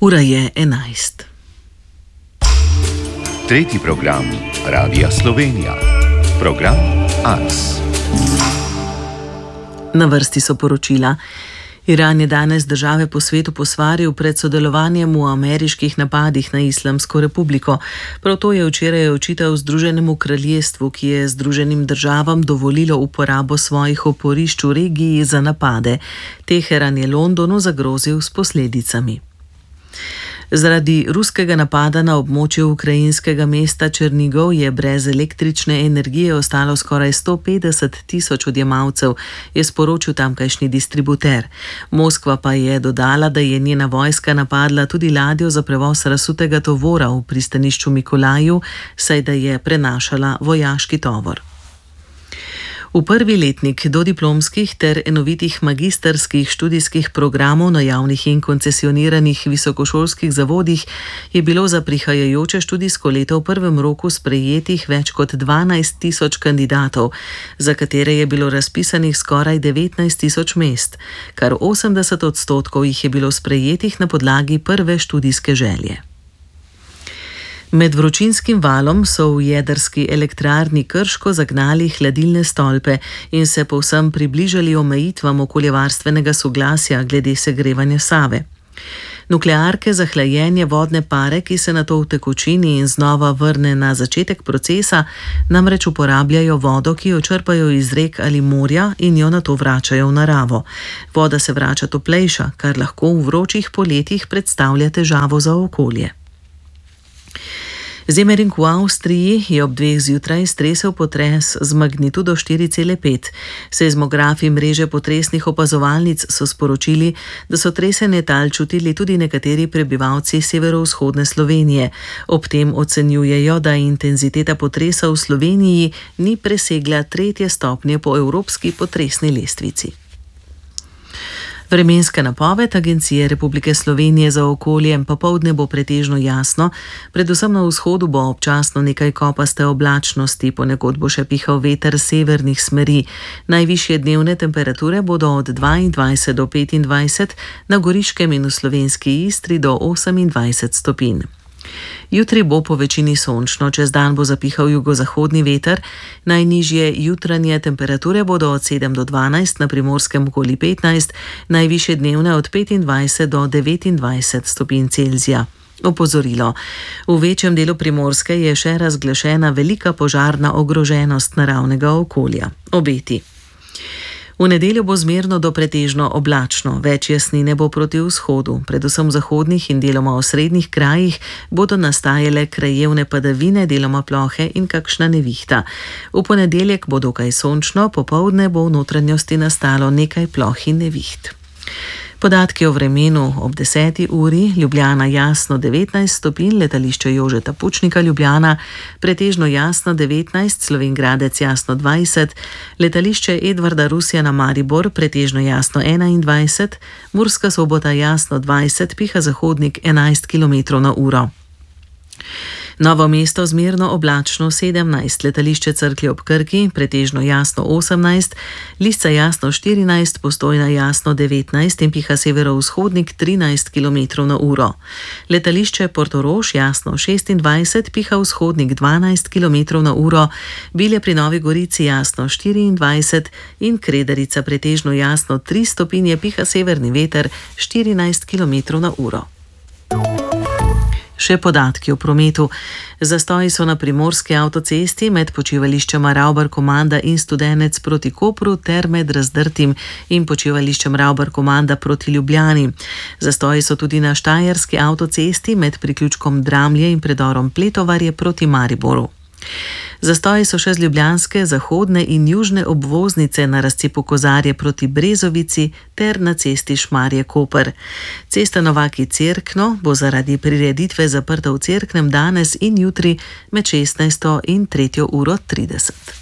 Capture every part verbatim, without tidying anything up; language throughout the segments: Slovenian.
Ura je enajst. Tretji program Radia Slovenija. Program Ars. Na vrsti so poročila. Iran je danes države po svetu posvaril pred sodelovanjem v ameriških napadih na Islamsko republiko. Prav to je včeraj očital Združenemu kraljestvu, ki je Združenim državam dovolilo uporabo svojih oporišč v regiji za napade. Teheran je Londonu zagrozil s posledicami. Zaradi ruskega napada na območju ukrajinskega mesta Černigov je brez električne energije ostalo skoraj sto petdeset tisoč odjemalcev, je sporočil tamkajšnji distributer. Moskva pa je dodala, da je njena vojska napadla tudi ladjo za prevoz razsutega tovora v pristanišču Mikolaju, saj da je prenašala vojaški tovor. V prvi letnik dodiplomskih ter enovitih magistrskih študijskih programov na javnih in koncesioniranih visokošolskih zavodih je bilo za prihajajoče študijsko leto v prvem roku sprejetih več kot dvanajst tisoč kandidatov, za katere je bilo razpisanih skoraj devetnajst tisoč mest, kar osemdeset odstotkov jih je bilo sprejetih na podlagi prve študijske želje. Med vročinskim valom so v jedrski elektrarni Krško zagnali hladilne stolpe in se povsem približali omejitvam okoljevarstvenega soglasja glede segrevanja Save. Nuklearke za hlajenje vodne pare, ki se nato utekočini in znova vrne na začetek procesa, namreč uporabljajo vodo, ki jo črpajo iz rek ali morja in jo nato vračajo v naravo. Voda se vrača toplejša, kar lahko v vročih poletjih predstavlja težavo za okolje. Zemering v Avstriji je ob dveh zjutraj stresel potres z magnitudo štiri cela pet. Seizmografi mreže potresnih opazovalnic so sporočili, da so tresenje tal čutili tudi nekateri prebivalci severovzhodne Slovenije. Ob tem ocenjujejo, da intenziteta potresa v Sloveniji ni presegla tretje stopnje po evropski potresni lestvici. Vremenska napoved Agencije Republike Slovenije za okolje popoldne bo pretežno jasno, predvsem na vzhodu bo občasno nekaj kopaste oblačnosti, ponekod bo še pihal veter severnih smeri. Najvišje dnevne temperature bodo od dvaindvajset do petindvajset, na Goriškem in v slovenski Istri do osemindvajset stopinj. Jutri bo po večini sončno, čez dan bo zapihal jugozahodni veter, najnižje jutranje temperature bodo od sedem do dvanajst, na Primorskem okoli petnajst, najvišje dnevne od petindvajset do devetindvajset stopinj Celzija. Opozorilo. V večjem delu Primorske je še razglašena velika požarna ogroženost naravnega okolja. Obeti. V nedeljo bo zmerno do pretežno oblačno, več jasnine bo proti vzhodu, predvsem v zahodnih in deloma osrednjih krajih bodo nastajale krajevne padavine, deloma plohe in kakšna nevihta. V ponedeljek bo dokaj sončno, popoldne bo v notranjosti nastalo nekaj ploh in neviht. Podatki o vremenu ob deseti uri, Ljubljana jasno devetnajst stopinj, letališče Jožeta Pučnika Ljubljana, pretežno jasno devetnajst, Slovenj Gradec jasno dvajset, letališče Edvarda Rusjana Maribor, pretežno jasno enaindvajset, Murska Sobota jasno dvajset, piha zahodnik enajst kilometrov na uro. Novo mesto zmerno oblačno sedemnajst, letališče Cerklje ob Krki, pretežno jasno osemnajst, Lisca jasno štirinajst, Postojna jasno devetnajst in piha severovzhodnik trinajst kilometrov na uro. Letališče Portorož jasno šestindvajset, piha vzhodnik dvanajst kilometrov na uro, Bilje pri Novi Gorici jasno štiriindvajset in Kredarica pretežno jasno tri stopinje, piha severni veter štirinajst kilometrov na uro. Še podatki o prometu. Zastoji so na primorski avtocesti med počivališčema Ravbar-Komanda in Studenec proti Kopru ter med Razdrtim in počivališčem Ravbar-Komanda proti Ljubljani. Zastoji so tudi na štajerski avtocesti med priključkom Dramlje in predorom Pletovarje proti Mariboru. Zastoji so še z ljubljanske, zahodne in južne obvoznice na razcepu Kozarje proti Brezovici ter na cesti Šmarje-Koper. Cesta Novaki-Cerkno bo zaradi prireditve zaprta v Cerknem danes in jutri med šestnajsto in tretjo uro trideset.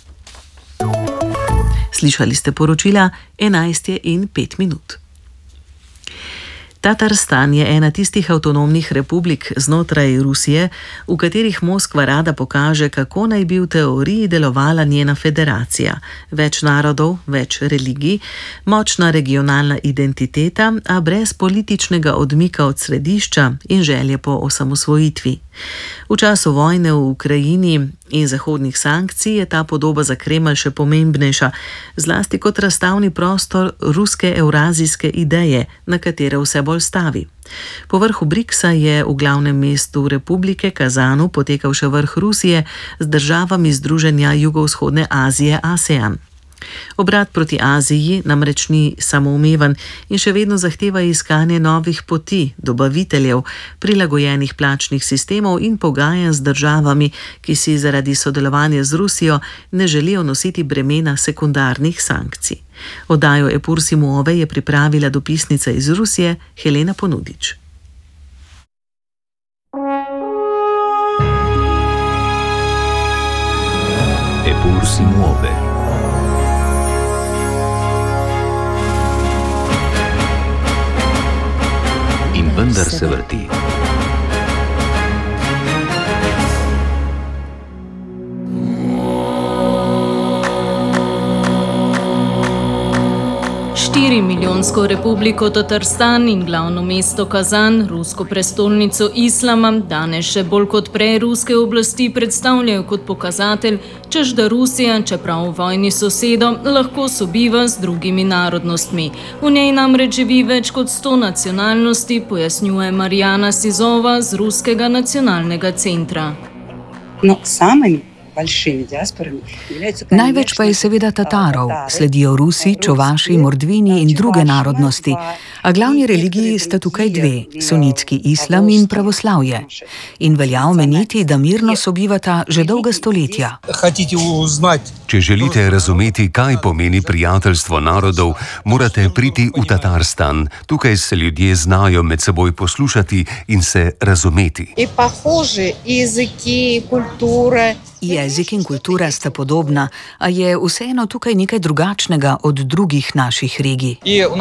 Slišali ste poročila, enajst je in pet minut. Tatarstan je ena tistih avtonomnih republik znotraj Rusije, v katerih Moskva rada pokaže, kako naj bi v teoriji delovala njena federacija. Več narodov, več religij, močna regionalna identiteta, a brez političnega odmika od središča in želje po osamosvojitvi. V času vojne v Ukrajini in zahodnih sankcij je ta podoba za Kremelj še pomembnejša, zlasti kot razstavni prostor ruske evrazijske ideje, na katere vse bolj stavi. Po vrhu briksa je v glavnem mestu republike Kazanu potekal še vrh Rusije z državami Združenja Jugovzhodne Azije ASEAN. Obrat proti Aziji namreč ni samoumeven in še vedno zahteva iskanje novih poti, dobaviteljev, prilagojenih plačnih sistemov in pogajanj z državami, ki si zaradi sodelovanja z Rusijo ne želijo nositi bremena sekundarnih sankcij. Oddajo Epur Simuove je pripravila dopisnica iz Rusije Helena Ponudič. Epur Simuove. In vendar se vrti. Štirimilijonsko republiko Tatarstan in glavno mesto Kazan, rusko prestolnico islama, danes še bolj kot prej ruske oblasti predstavljajo kot pokazatelj, češ da Rusija, čeprav v vojni sosedo, lahko sobiva z drugimi narodnostmi. V njej namreč živi več kot sto nacionalnosti, pojasnjuje Marijana Sizova z Ruskega nacionalnega centra. No, samimi. Največ pa je seveda Tatarov, sledijo Rusi, Čuvaši, Mordvini in druge narodnosti, a glavni religiji sta tukaj dve, sunitski islam in pravoslavje. In velja omeniti, da mirno sobivata že dolga stoletja. Če želite razumeti, kaj pomeni prijateljstvo narodov, morate priti v Tatarstan. Tukaj se ljudje znajo med seboj poslušati in se razumeti. Jezik in kultura sta podobna, a je vseeno tukaj nekaj drugačnega od drugih naših regij.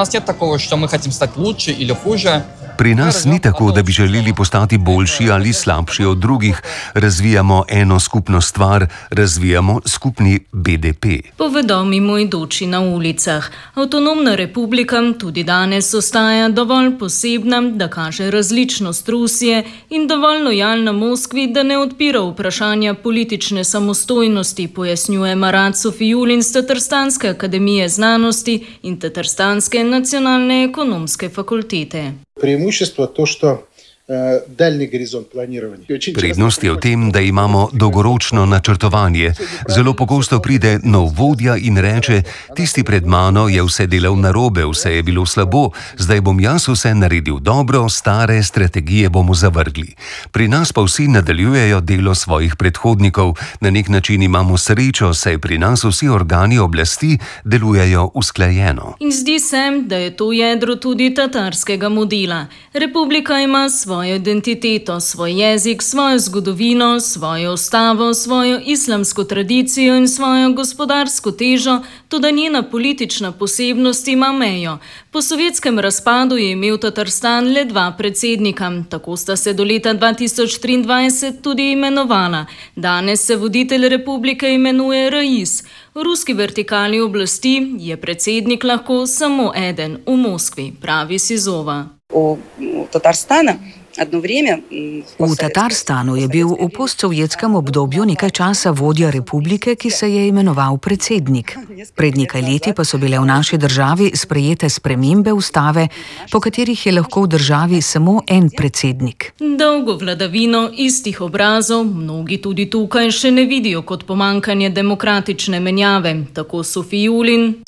Pri nas ni tako, da bi želeli postati boljši ali slabši od drugih. Razvijamo eno skupno stvar, razvijamo skupni B D P. Povedo mimoidoči na ulicah. Avtonomna republika tudi danes ostaja dovolj posebna, da kaže različnost Rusije in dovolj lojalna Moskvi, da ne odpira vprašanja politične samostojnosti, pojasnjuje Marat Sofijulin z Tatarstanske akademije znanosti in Tatarstanske nacionalne ekonomske fakultete. Преимущество то, что э, дальний горизонт планирования. Prednost je v tem, da imamo dolgoročno načrtovanje. Zelo pogosto pride nov vodja in reče: tisti pred mano je vse delal narobe, vse je bilo slabo, zdaj bom jaz vse naredil dobro, stare strategije bomo zavrgli. Pri nas pa vsi nadaljujejo delo svojih predhodnikov. Na nek način imamo srečo, saj pri nas vsi organi oblasti delujejo usklajeno. In zdi se, da je to jedro tudi tatarskega modela. Republika ima svojo identiteto, svoj jezik, svojo zgodovino, svojo ustavo, svojo islamsko tradicijo in svojo gospodarsko težo, toda njena politična posebnost ima mejo. Po sovjetskem razpadu je imel Tatarstan le dva predsednika, tako sta se do leta dva tisoč triindvajset tudi imenovala. Danes se voditelj republike imenuje rais. V ruski vertikali oblasti je predsednik lahko samo eden, v Moskvi, pravi Sizova. U Tatarstana V Tatarstanu je bil v postsovjetskem obdobju nekaj časa vodja republike, ki se je imenoval predsednik. Pred nekaj leti pa so bile v naši državi sprejete spremembe ustave, po katerih je lahko v državi samo en predsednik. Dolgo vladavino istih obrazov mnogi tudi tukaj še ne vidijo kot pomankanje demokratične menjave, tako Sofijulin.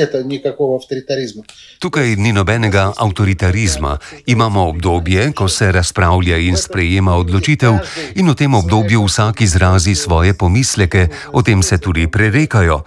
Tukaj ni nobenega avtoritarizma. Imamo obdobje, ko se razpravlja in sprejema odločitev, in v tem obdobju vsak izrazi svoje pomisleke, o tem se tudi prerekajo.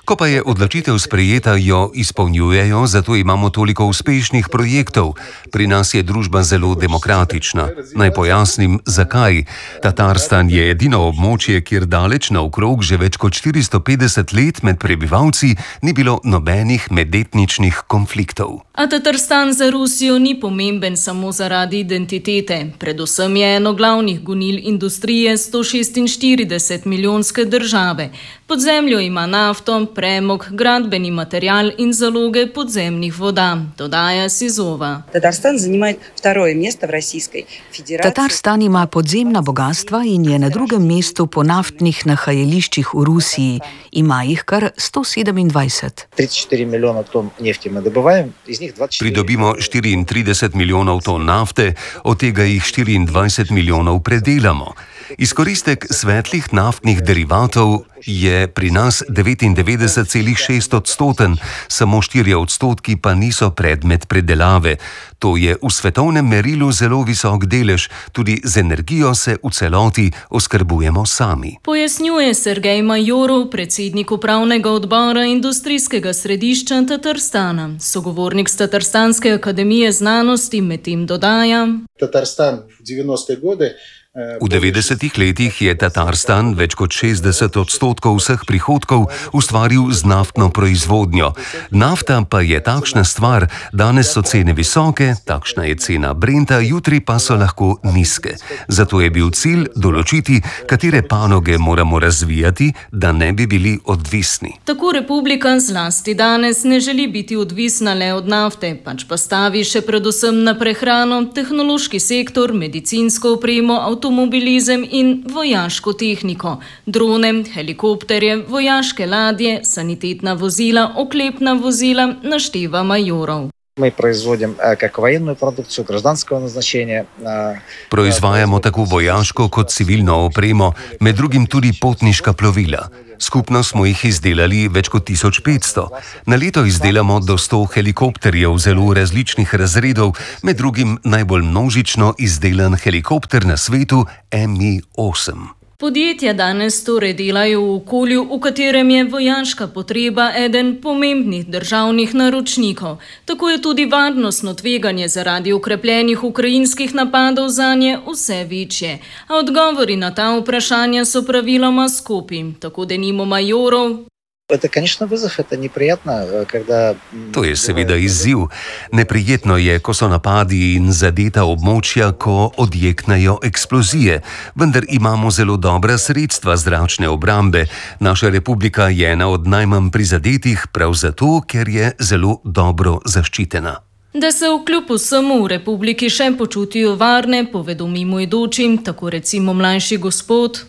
Ko pa je odločitev sprejeta, jo izpolnjujejo, zato imamo toliko uspešnih projektov. Pri nas je družba zelo demokratična. Naj pojasnim, zakaj. Tatarstan je edino območje, kjer daleč naokrog že več kot štiristo petdeset let med prebivalci ni bilo nobenih medetničnih konfliktov. A Tatarstan za Rusijo ni pomemben samo zaradi identitete. Predvsem je eno glavnih gonil industrije sto šestinštirideset milijonske države. Pod zemljo ima nafto, premog, gradbeni material in zaloge podzemnih voda, dodaja Sizova. Tatarstan zanima drugo mesto v Rusijski federaciji. Tatarstan ima podzemna bogatstva in je na drugem mestu po naftnih nahajališčih v Rusiji. Ima jih kar sto sedemindvajset. trideset štiri milijona ton nefti mi dobivamo, iz njih dvajset štiri. Pridobimo štiriintrideset milijonov ton nafte, od tega jih štiriindvajset milijonov predelamo. Izkoristek svetlih naftnih derivatov je pri nas devetindevetdeset celih šest odstoten, samo štirje odstotki pa niso predmet predelave. To je v svetovnem merilu zelo visok delež, tudi z energijo se v celoti oskrbujemo sami. Pojasnjuje Sergej Majorov, predsednik upravnega odbora industrijskega središča Tatarstana. Sogovornik z Tatarstanske akademije znanosti medtem dodaja: Tatarstan v devetdesetih godih. V devetdesetih letih je Tatarstan več kot šestdeset odstotkov vseh prihodkov ustvaril z naftno proizvodnjo. Nafta pa je takšna stvar, danes so cene visoke, takšna je cena Brenta, jutri pa so lahko nizke. Zato je bil cilj določiti, katere panoge moramo razvijati, da ne bi bili odvisni. Tako republika zlasti danes ne želi biti odvisna le od nafte, pač pa stavi še predvsem na prehrano, tehnološki sektor, medicinsko opremo, avtomobilizem in vojaško tehniko, drone, helikopterje, vojaške ladje, sanitetna vozila, oklepna vozila, našteva Majorov. Mi proizvodimo kako vojenno produkcijo, gражданского назначения. Proizvajamo tako vojaško kot civilno opremo, med drugim tudi potniška plovila. Skupno smo jih izdelali več kot tisoč petsto. Na leto izdelamo do sto helikopterjev zelo različnih razredov, med drugim najbolj množično izdelan helikopter na svetu M I osem. Podjetja danes torej delajo v okolju, v katerem je vojaška potreba eden pomembnih državnih naročnikov. Tako je tudi varnostno tveganje zaradi ukrepljenih ukrajinskih napadov zanje vse večje. A odgovori na ta vprašanja so praviloma skupi, tako denimo Majorov. Это, конечно, вызов, это неприятно, когда... To je seveda izziv. Neprijetno je, ko so napadi in zadeta območja, ko odjeknejo eksplozije. Vendar imamo zelo dobra sredstva zračne obrambe. Naša republika je ena od najmanj prizadetih, prav zato, ker je zelo dobro zaščitena. Da se vkljub vsemu v republiki še počutijo varne, povedo mimoidočim, tako recimo mlajši gospod.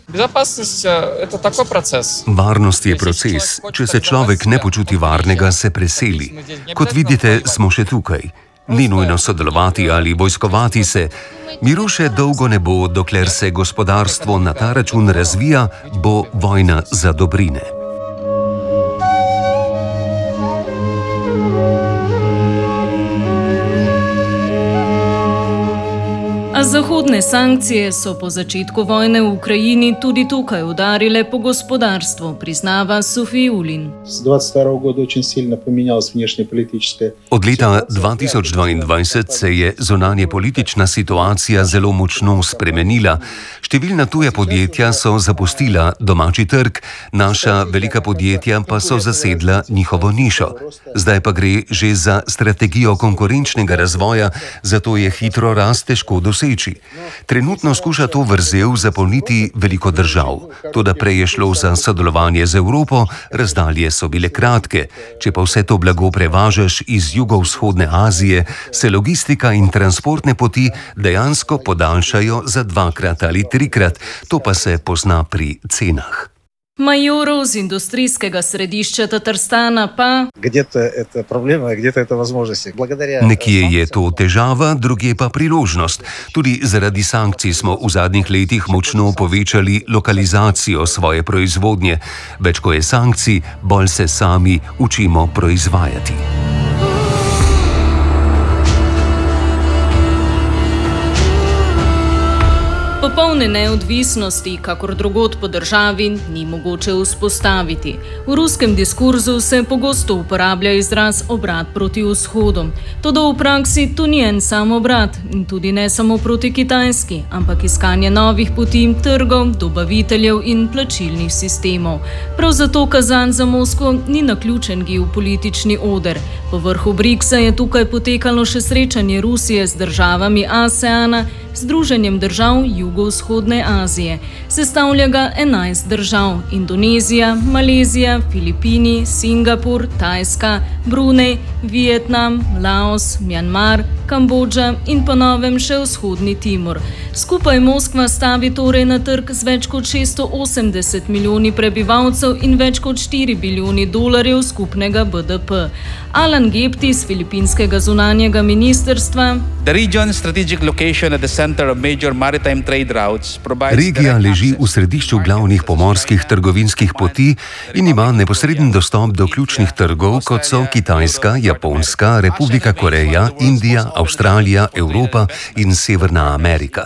Varnost je proces. Če se človek ne počuti varnega, se preseli. Kot vidite, smo še tukaj. Ni nujno sodelovati ali vojskovati se. Miru še dolgo ne bo, dokler se gospodarstvo na ta račun razvija, bo vojna za dobrine. A zahodne sankcije so po začetku vojne v Ukrajini tudi tukaj udarile po gospodarstvu, priznava Sofijulin. Od leta dva tisoč dvaindvajset se je zunanje politična situacija zelo močno spremenila. Številna tuja podjetja so zapustila domači trg, naša velika podjetja pa so zasedla njihovo nišo. Zdaj pa gre že za strategijo konkurenčnega razvoja, zato je hitro rast težko doseči. Trenutno skuša to vrzel zapolniti veliko držav. Toda prej je šlo za sodelovanje z Evropo, razdalje so bile kratke. Če pa vse to blago prevažaš iz jugovzhodne Azije, se logistika in transportne poti dejansko podaljšajo za dvakrat ali trikrat. To pa se pozna pri cenah. Majorov z industrijskega središča Tatarstana pa... Nekje je to težava, drugje pa priložnost. Tudi zaradi sankcij smo v zadnjih letih močno povečali lokalizacijo svoje proizvodnje. Več ko je sankcij, bolj se sami učimo proizvajati. Po Popolne neodvisnosti, kakor drugod po državi, ni mogoče vzpostaviti. V ruskem diskurzu se pogosto uporablja izraz obrat proti vzhodu. Toda v praksi to ni en sam obrat in tudi ne samo proti Kitajski, ampak iskanje novih poti, trgov, dobaviteljev in plačilnih sistemov. Prav zato Kazan za Moskvo ni naključen geopolitični oder. Po vrhu briksa je tukaj potekalo še srečanje Rusije z državami ASEANA, Združenjem držav Jugovzhodne Azije. Sestavlja ga enajst držav: Indonezija, Malezija, Filipini, Singapur, Tajska, Brunei, Vietnam, Laos, Mjanmar, Kambodža in po novem še Vzhodni Timor. Skupaj Moskva stavi torej na trg z več kot šeststo osemdeset milijoni prebivalcev in več kot štiri bilijoni dolarjev skupnega B D P. Alan Gepti z filipinskega zunanjega ministrstva: Regija leži v središču glavnih pomorskih trgovinskih poti in ima neposreden dostop do ključnih trgov, kot so Kitajska, Japonska, Republika Koreja, Indija, Avstralija, Evropa in Severna Amerika.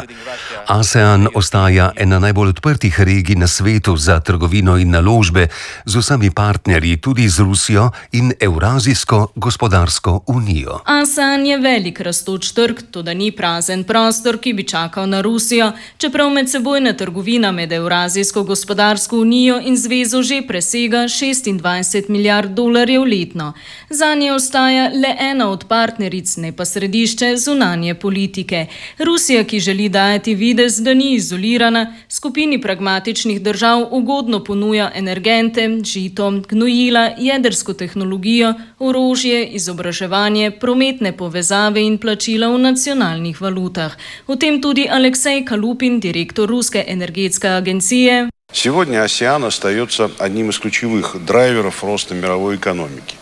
ASEAN ostaja ena najbolj odprtih regij na svetu za trgovino in naložbe, z vsemi partnerji, tudi z Rusijo in Evrazijsko gospodarsko unijo. ASEAN je velik rastoč trg, toda ni prazen prostor, ki bi čakal na Rusijo, čeprav medsebojna trgovina med Evrazijsko gospodarsko unijo in zvezo že presega šestindvajset milijard dolarjev letno. Zanje ostaja le ena od partneric, ne pa središče zunanje politike. Rusija, ki želi dajati videz, da ni izolirana, skupini pragmatičnih držav ugodno ponuja energente, žito, gnojila, jedrsko tehnologijo, orožje, izobraževanje, prometne povezave in plačila v nacionalnih valutah. O tem tudi Aleksej Kalupin, direktor Ruske energetske agencije. Сегодня ASEAN остается одним из ключевых драйверов роста мировой экономики.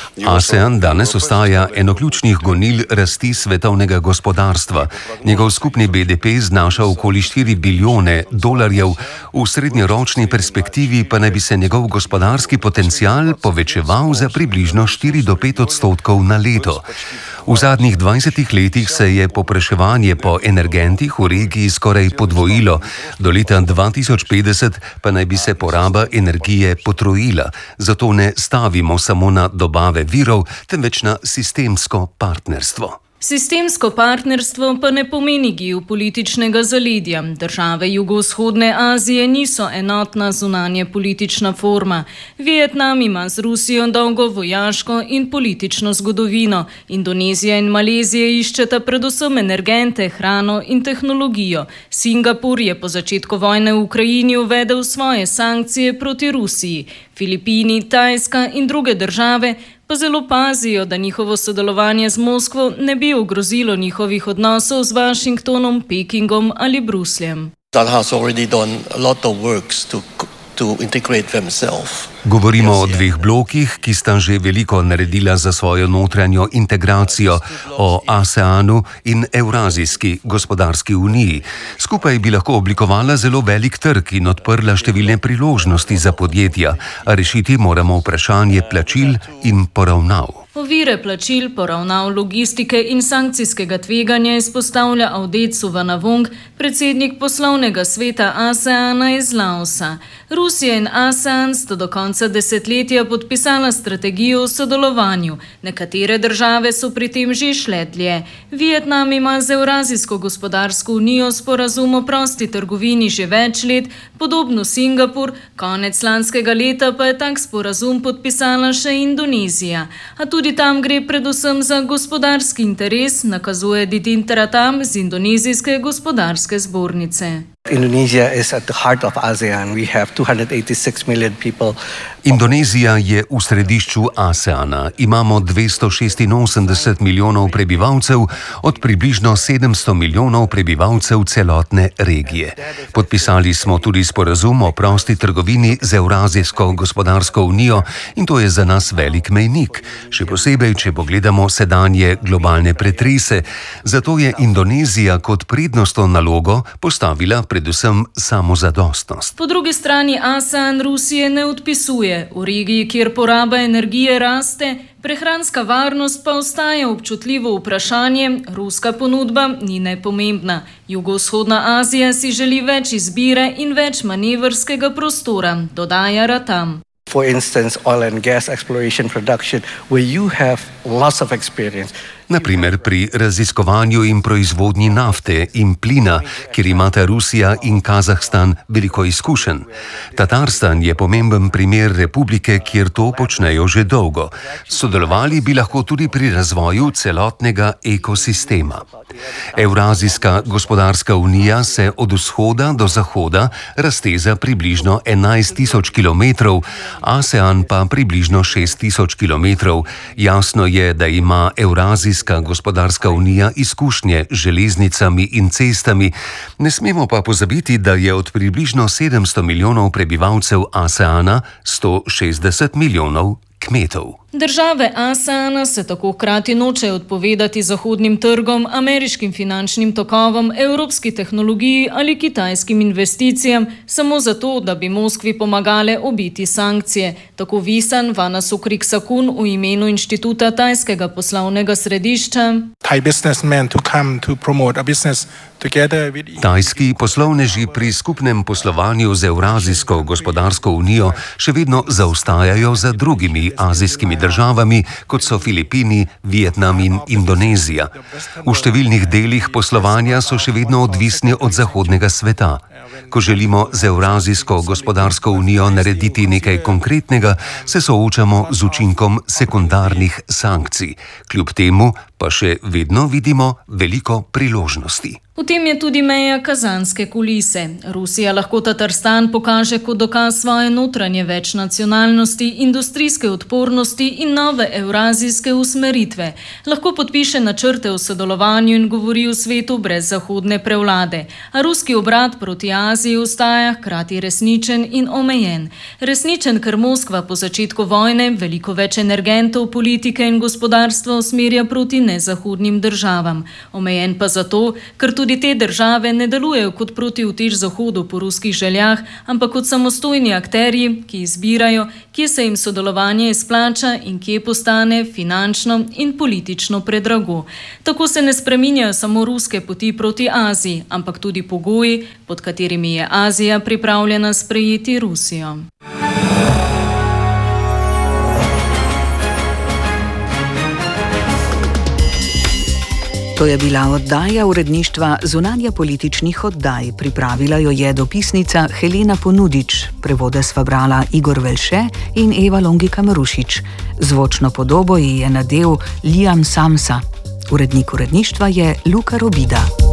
ASEAN danes ostaja eno ključnih gonil rasti svetovnega gospodarstva. Njegov skupni B D P znaša okoli štiri bilijone dolarjev, v srednjeročni perspektivi pa naj bi se njegov gospodarski potencial povečeval za približno štiri do pet odstotkov na leto. V zadnjih dvajsetih letih se je povpraševanje po energentih v regiji skoraj podvojilo, do leta dva tisoč petdeset pa naj bi se poraba energije potrojila. Zato ne stavimo samo na dobave virov, temveč na sistemsko partnerstvo. Sistemsko partnerstvo pa ne pomeni geopolitičnega zaledja. Države Jugovzhodne Azije niso enotna zunanje politična forma. Vietnam ima z Rusijo dolgo vojaško in politično zgodovino. Indonezija in Malezija iščeta predvsem energente, hrano in tehnologijo. Singapur je po začetku vojne v Ukrajini uvedel svoje sankcije proti Rusiji. Filipini, Tajska in druge države pa zelo pazijo, da njihovo sodelovanje z Moskvo ne bi ogrozilo njihovih odnosov z Washingtonom, Pekingom ali Brusljem. Govorimo o dveh blokih, ki sta že veliko naredila za svojo notranjo integracijo, o ASEANu in Evrazijski gospodarski uniji. Skupaj bi lahko oblikovala zelo velik trg in odprla številne priložnosti za podjetja, a rešiti moramo vprašanje plačil in poravnav. Ovire plačil, poravnav, logistike in sankcijskega tveganja izpostavlja Avdecu Vanavong, predsednik poslovnega sveta ASEANA iz Laosa. Rusija in ASEAN sta do konca desetletja podpisala strategijo o sodelovanju. Nekatere države so pri tem že šle dlje. Vietnam ima z Evrazijsko gospodarsko unijo sporazum o prosti trgovini že več let, podobno Singapur, konec lanskega leta pa je tak sporazum podpisala še Indonezija. A tudi Tudi tam gre predvsem za gospodarski interes, nakazuje Didin Teratam z Indonezijske gospodarske zbornice. Indonezija je v središču ASEANA. Imamo dvesto šestinosemdeset milijonov prebivalcev od približno sedemsto milijonov prebivalcev celotne regije. Podpisali smo tudi sporazum o prosti trgovini z Evrazijsko gospodarsko unijo in to je za nas velik mejnik, še posebej, če pogledamo sedanje globalne pretrese. Zato je Indonezija kot prednostno nalogo postavila predvsem samozadostnost. Po drugi strani ASEAN Rusije ne odpisuje razsuje, v regiji, kjer poraba energije raste, prehranska varnost pa ostaja občutljivo vprašanje, ruska ponudba ni nepomembna. Jugovzhodna Azija si želi več izbire in več manevrskega prostora, dodaja Ratam. For instance, oil and gas exploration production, where you have lots of experience. Naprimer pri raziskovanju in proizvodnji nafte in plina, kjer imata Rusija in Kazahstan veliko izkušenj. Tatarstan je pomemben primer republike, kjer to počnejo že dolgo. Sodelovali bi lahko tudi pri razvoju celotnega ekosistema. Evrazijska gospodarska unija se od vzhoda do zahoda razteza približno enajst tisoč kilometrov, ASEAN pa približno šest tisoč kilometrov. Jasno je, da ima Evrazijska gospodarska unija izkušnje z železnicami in cestami. Ne smemo pa pozabiti, da je od približno sedemsto milijonov prebivalcev ASEANA sto šestdeset milijonov kmetov. Države ASEANA se tako hkrati nočejo odpovedati zahodnim trgom, ameriškim finančnim tokovom, evropski tehnologiji ali kitajskim investicijam, samo zato, da bi Moskvi pomagale obiti sankcije. Tako Visan Vanasukriksakun v imenu Inštituta tajskega poslovnega središča. Tajski poslovneži pri skupnem poslovanju z Evrazijsko gospodarsko unijo še vedno zaostajajo za drugimi azijskimi državami, kot so Filipini, Vietnam in Indonezija. V številnih delih poslovanja so še vedno odvisni od zahodnega sveta. Ko želimo z Evrazijsko gospodarsko unijo narediti nekaj konkretnega, se soočamo z učinkom sekundarnih sankcij. Kljub temu pa še vedno vidimo veliko priložnosti. V tem je tudi meja kazanske kulise. Rusija lahko Tatarstan pokaže kot dokaz svoje notranje večnacionalnosti, industrijske odpornosti in nove evrazijske usmeritve. Lahko podpiše načrte o sodelovanju in govori o svetu brez zahodne prevlade. A ruski obrat proti Aziji ostaja hkrati resničen in omejen. Resničen, ker Moskva po začetku vojne veliko več energentov, politike in gospodarstva usmerja proti nezahodnim državam. Omejen pa zato, ker tudi Tudi te države ne delujejo kot protivtež Zahodu po ruskih željah, ampak kot samostojni akterji, ki izbirajo, kje se jim sodelovanje izplača in kje postane finančno in politično predrago. Tako se ne spreminjajo samo ruske poti proti Aziji, ampak tudi pogoji, pod katerimi je Azija pripravljena sprejeti Rusijo. To je bila oddaja uredništva Zunanja političnih oddaj. Pripravila jo je dopisnica Helena Ponudič, prevode sva brala Igor Velše in Eva Longika Marušič. Zvočno podobo ji je nadel Liam Samsa. Urednik uredništva je Luka Robida.